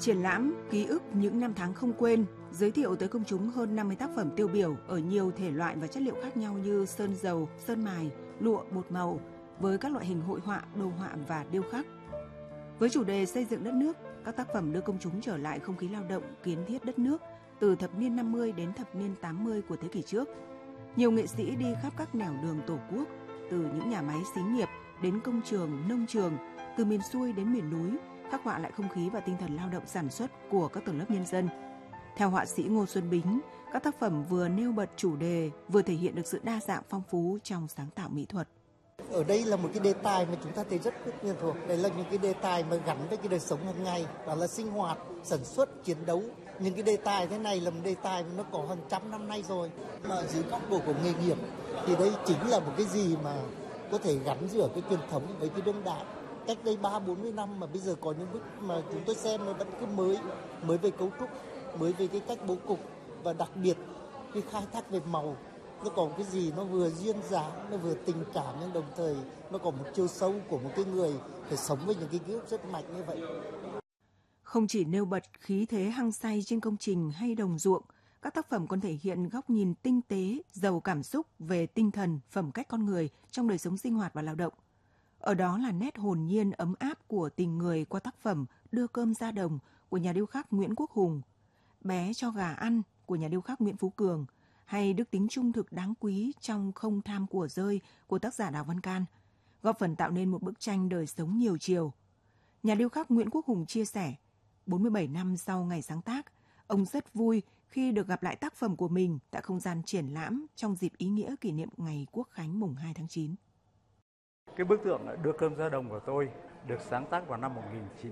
Triển lãm Ký ức những năm tháng không quên giới thiệu tới công chúng hơn 50 tác phẩm tiêu biểu ở nhiều thể loại và chất liệu khác nhau như sơn dầu, sơn mài, lụa, bột màu, với các loại hình hội họa, đồ họa và điêu khắc. Với chủ đề xây dựng đất nước, các tác phẩm đưa công chúng trở lại không khí lao động, kiến thiết đất nước từ thập niên 50 đến thập niên 80 của thế kỷ trước. Nhiều nghệ sĩ đi khắp các nẻo đường Tổ quốc, từ những nhà máy xí nghiệp đến công trường, nông trường, từ miền xuôi đến miền núi, khắc họa lại không khí và tinh thần lao động sản xuất của các tầng lớp nhân dân. Theo họa sĩ Ngô Xuân Bính, các tác phẩm vừa nêu bật chủ đề, vừa thể hiện được sự đa dạng phong phú trong sáng tạo mỹ thuật. Ở đây là một cái đề tài mà chúng ta thấy rất quen thuộc. Đây là những cái đề tài mà gắn với cái đời sống hàng ngày, đó là sinh hoạt, sản xuất, chiến đấu. Những cái đề tài thế này là một đề tài mà nó có hàng trăm năm nay rồi. Mà dưới góc độ của nghề nghiệp thì đây chính là một cái gì mà có thể gắn giữa cái truyền thống với cái đương đại. Cách đây 30-40 năm mà bây giờ có những bức mà chúng tôi xem nó vẫn cứ mới về cấu trúc, mới về cái cách bố cục, và đặc biệt cái khai thác về màu. Nó có cái gì nó vừa duyên dáng, nó vừa tình cảm, nhưng đồng thời nó có một chiều sâu của một cái người phải sống với những cái ký ức rất mạnh như vậy. Không chỉ nêu bật khí thế hăng say trên công trình hay đồng ruộng, các tác phẩm còn thể hiện góc nhìn tinh tế, giàu cảm xúc về tinh thần, phẩm cách con người trong đời sống sinh hoạt và lao động. Ở đó là nét hồn nhiên ấm áp của tình người qua tác phẩm Đưa cơm ra đồng của nhà điêu khắc Nguyễn Quốc Hùng, Bé cho gà ăn của nhà điêu khắc Nguyễn Phú Cường, hay đức tính trung thực đáng quý trong Không tham của rơi của tác giả Đào Văn Can, góp phần tạo nên một bức tranh đời sống nhiều chiều. Nhà điêu khắc Nguyễn Quốc Hùng chia sẻ, 47 năm sau ngày sáng tác, ông rất vui khi được gặp lại tác phẩm của mình tại không gian triển lãm trong dịp ý nghĩa kỷ niệm ngày Quốc khánh mùng 2 tháng 9. Cái bức tượng Đưa cơm ra đồng của tôi được sáng tác vào năm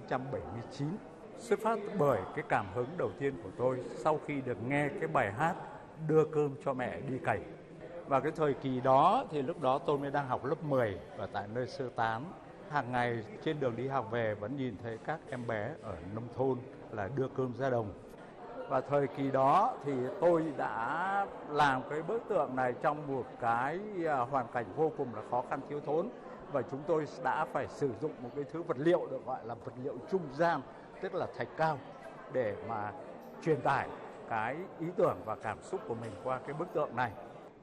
1979, xuất phát bởi cái cảm hứng đầu tiên của tôi sau khi được nghe cái bài hát Đưa cơm cho mẹ đi cày. Và cái thời kỳ đó thì lúc đó tôi mới đang học lớp 10 và tại nơi sơ tán. Hàng ngày trên đường đi học về vẫn nhìn thấy các em bé ở nông thôn là đưa cơm ra đồng. Và thời kỳ đó thì tôi đã làm cái bức tượng này trong một cái hoàn cảnh vô cùng là khó khăn thiếu thốn. Và chúng tôi đã phải sử dụng một cái thứ vật liệu được gọi là vật liệu trung gian, tức là thạch cao, để mà truyền tải cái ý tưởng và cảm xúc của mình qua cái bức tượng này.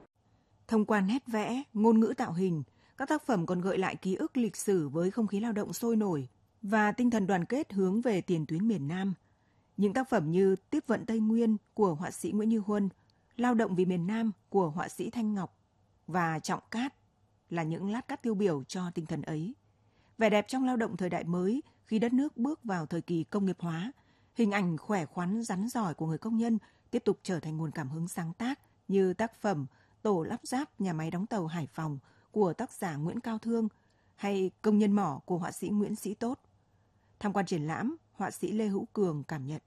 Thông qua nét vẽ, ngôn ngữ tạo hình, các tác phẩm còn gợi lại ký ức lịch sử với không khí lao động sôi nổi và tinh thần đoàn kết hướng về tiền tuyến miền Nam. Những tác phẩm như Tiếp vận Tây Nguyên của họa sĩ Nguyễn Như Huân, Lao động vì miền Nam của họa sĩ Thanh Ngọc và Trọng Cát là những lát cắt tiêu biểu cho tinh thần ấy. Vẻ đẹp trong lao động thời đại mới khi đất nước bước vào thời kỳ công nghiệp hóa, hình ảnh khỏe khoắn rắn giỏi của người công nhân tiếp tục trở thành nguồn cảm hứng sáng tác như tác phẩm Tổ lắp ráp nhà máy đóng tàu Hải Phòng của tác giả Nguyễn Cao Thương hay Công nhân mỏ của họa sĩ Nguyễn Sĩ Tốt. Tham quan triển lãm, họa sĩ Lê Hữu Cường cảm nhận.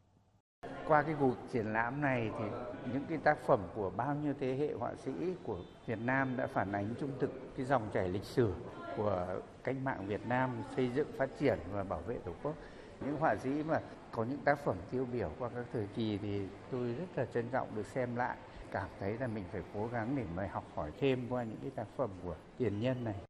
Qua cái cuộc triển lãm này thì những cái tác phẩm của bao nhiêu thế hệ họa sĩ của Việt Nam đã phản ánh trung thực cái dòng chảy lịch sử của cách mạng Việt Nam xây dựng, phát triển và bảo vệ Tổ quốc. Những họa sĩ mà có những tác phẩm tiêu biểu qua các thời kỳ thì tôi rất là trân trọng được xem lại, cảm thấy là mình phải cố gắng để mà học hỏi thêm qua những cái tác phẩm của tiền nhân này.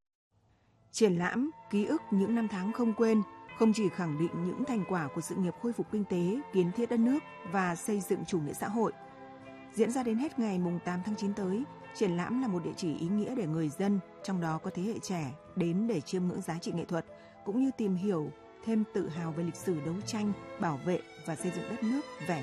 Triển lãm Ký ức những năm tháng không quên không chỉ khẳng định những thành quả của sự nghiệp khôi phục kinh tế, kiến thiết đất nước và xây dựng chủ nghĩa xã hội. Diễn ra đến hết ngày 8 tháng 9 tới, triển lãm là một địa chỉ ý nghĩa để người dân, trong đó có thế hệ trẻ, đến để chiêm ngưỡng giá trị nghệ thuật, cũng như tìm hiểu thêm tự hào về lịch sử đấu tranh, bảo vệ và xây dựng đất nước vẻ